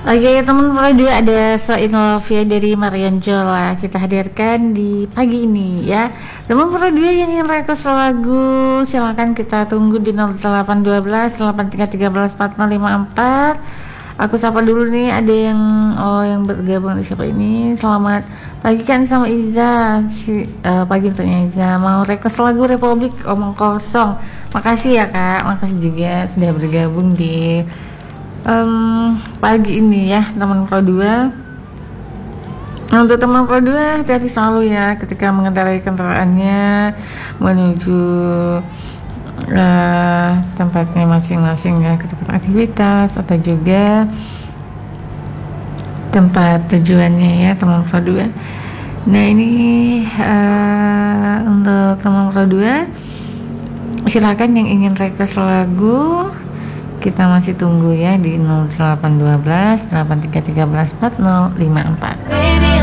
Oke, teman Pro 2 ada So In Love ya dari Marion Jola kita hadirkan di pagi ini ya. Teman Pro 2 yang ingin request lagu silakan kita tunggu di 0812 8313 4054. Aku sapa dulu nih, ada yang bergabung di siapa ini. Selamat pagi kan sama Iza. Pagi tanya Iza mau request lagu Republik Omong Kosong. Makasih ya Kak, makasih juga sudah bergabung di pagi ini ya teman Pro 2. Untuk teman Pro 2 hati-hati selalu ya ketika mengendarai kendaraannya menuju tempatnya masing-masing ya, ke tempat aktivitas atau juga tempat tujuannya ya teman Pro 2. Nah ini untuk teman Pro 2 silakan yang ingin request lagu kita masih tunggu ya di 0812 8313 4054.